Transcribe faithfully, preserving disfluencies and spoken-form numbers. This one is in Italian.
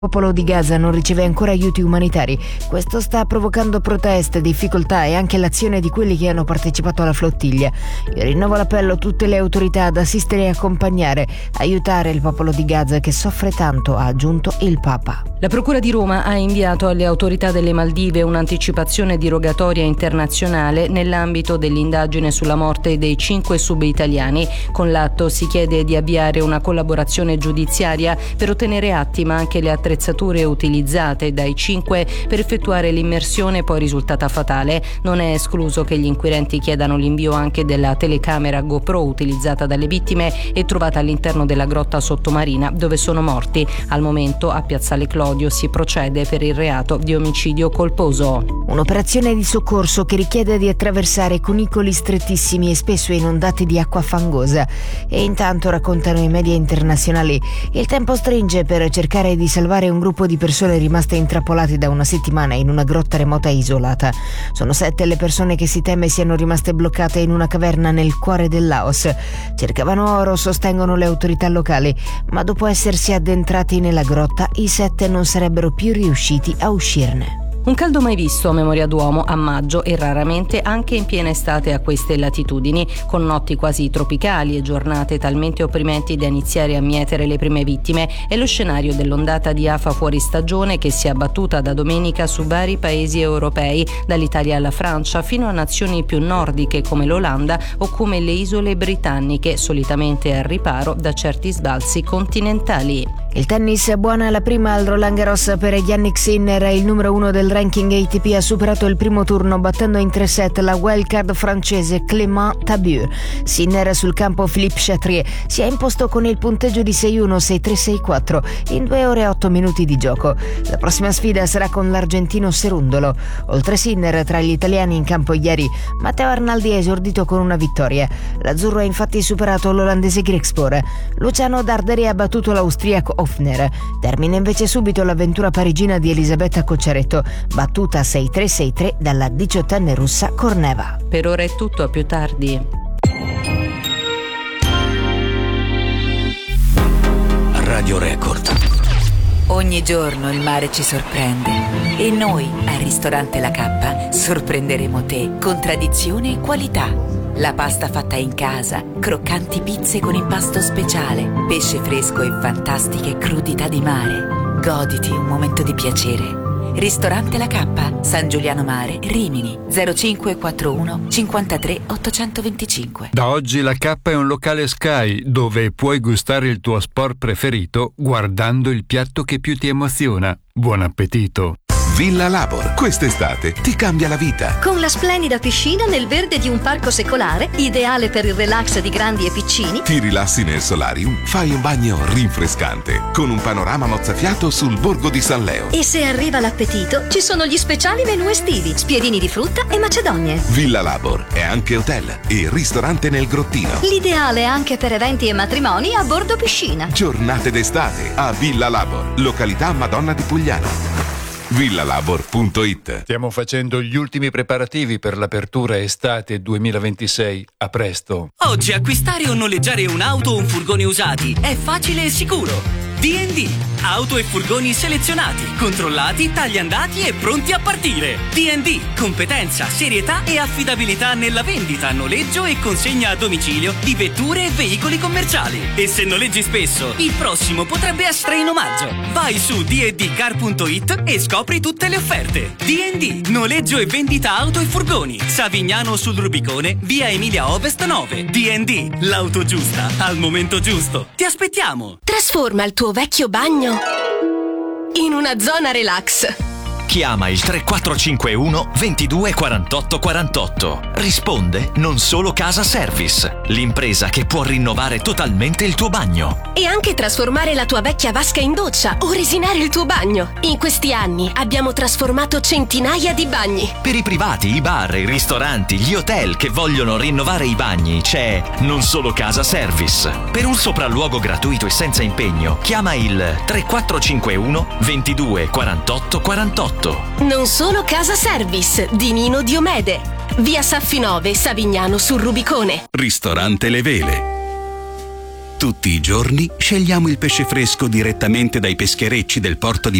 Il popolo di Gaza non riceve ancora aiuti umanitari. Questo sta provocando proteste, difficoltà e anche l'azione di quelli che hanno partecipato alla flottiglia. Io rinnovo l'appello a tutte le autorità ad assistere e accompagnare, aiutare il popolo di Gaza che soffre tanto, ha aggiunto il Papa. La Procura di Roma ha inviato alle autorità delle Maldive un'anticipazione di rogatoria internazionale nell'ambito dell'indagine sulla morte dei cinque sub-italiani. Con l'atto si chiede di avviare una collaborazione giudiziaria per ottenere atti ma anche le attrezzature attrezzature utilizzate dai cinque per effettuare l'immersione poi risultata fatale. Non è escluso che gli inquirenti chiedano l'invio anche della telecamera GoPro utilizzata dalle vittime e trovata all'interno della grotta sottomarina dove sono morti. Al momento a Piazzale Clodio si procede per il reato di omicidio colposo. Un'operazione di soccorso che richiede di attraversare cunicoli strettissimi e spesso inondati di acqua fangosa. E intanto, raccontano i media internazionali, il tempo stringe per cercare di salvare un gruppo di persone rimaste intrappolate da una settimana in una grotta remota e isolata. Sono sette le persone che si teme siano rimaste bloccate in una caverna nel cuore del Laos. Cercavano oro, sostengono le autorità locali, ma dopo essersi addentrati nella grotta, i sette non sarebbero più riusciti a uscirne. Un caldo mai visto a memoria d'uomo a maggio e raramente anche in piena estate a queste latitudini, con notti quasi tropicali e giornate talmente opprimenti da iniziare a mietere le prime vittime. È lo scenario dell'ondata di afa fuori stagione che si è abbattuta da domenica su vari paesi europei, dall'Italia alla Francia fino a nazioni più nordiche come l'Olanda o come le isole britanniche, solitamente al riparo da certi sbalzi continentali. Il tennis è buona la prima al Roland Garros per Jannik Sinner, il numero uno del ranking A T P ha superato il primo turno battendo in tre set la wildcard francese Clément Tabu. Sinner sul campo Philippe Chatrier si è imposto con il punteggio di sei uno, sei tre, sei quattro in due ore e otto minuti di gioco. La prossima sfida sarà con l'argentino Cerundolo. Oltre Sinner, tra gli italiani in campo ieri, Matteo Arnaldi ha esordito con una vittoria. L'azzurro ha infatti superato l'olandese Griekspoor. Luciano Darderi ha battuto l'austriaco Hofner. Termina invece subito l'avventura parigina di Elisabetta Cocciaretto, battuta sei tre sei tre dalla diciottenne russa Korneva. Per ora è tutto, a più tardi. Radio Record. Ogni giorno il mare ci sorprende e noi al ristorante La Cappa sorprenderemo te con tradizione e qualità. La pasta fatta in casa, croccanti pizze con impasto speciale, pesce fresco e fantastiche crudità di mare. Goditi un momento di piacere. Ristorante La Cappa, San Giuliano Mare, Rimini, zero cinque quattortuno cinquantatré ottocentoventicinque. Da oggi La Cappa è un locale Sky dove puoi gustare il tuo sport preferito guardando il piatto che più ti emoziona. Buon appetito! Villa Labor, quest'estate ti cambia la vita. Con la splendida piscina nel verde di un parco secolare, ideale per il relax di grandi e piccini. Ti rilassi nel solarium, fai un bagno rinfrescante, con un panorama mozzafiato sul borgo di San Leo. E se arriva l'appetito, ci sono gli speciali menù estivi, spiedini di frutta e macedonie. Villa Labor è anche hotel e ristorante nel grottino. L'ideale anche per eventi e matrimoni a bordo piscina. Giornate d'estate a Villa Labor, località Madonna di Pugliano. villalabor punto it. Stiamo facendo gli ultimi preparativi per l'apertura estate duemilaventisei. A presto. Oggi acquistare o noleggiare un'auto o un furgone usati è facile e sicuro. D and D, auto e furgoni selezionati, controllati, tagliandati e pronti a partire. D and D, competenza, serietà e affidabilità nella vendita, noleggio e consegna a domicilio di vetture e veicoli commerciali. E se noleggi spesso, il prossimo potrebbe essere in omaggio. Vai su d and d car punto it e scopri tutte le offerte. D and D, noleggio e vendita auto e furgoni. Savignano sul Rubicone, via Emilia Ovest nove. D and D, l'auto giusta al momento giusto. Ti aspettiamo. Trasforma il tuo vecchio bagno in una zona relax. Chiama il tre quattro cinque uno ventidue quarantotto quarantotto. Risponde Non Solo Casa Service, l'impresa che può rinnovare totalmente il tuo bagno. E anche trasformare la tua vecchia vasca in doccia o resinare il tuo bagno. In questi anni abbiamo trasformato centinaia di bagni. Per i privati, i bar, i ristoranti, gli hotel che vogliono rinnovare i bagni c'è Non Solo Casa Service. Per un sopralluogo gratuito e senza impegno, chiama il tre quattro cinque uno ventidue quarantotto quarantotto. Non Solo Casa Service di Nino Diomede, via Saffi nove, Savignano sul Rubicone. Ristorante Le Vele. Tutti i giorni scegliamo il pesce fresco direttamente dai pescherecci del porto di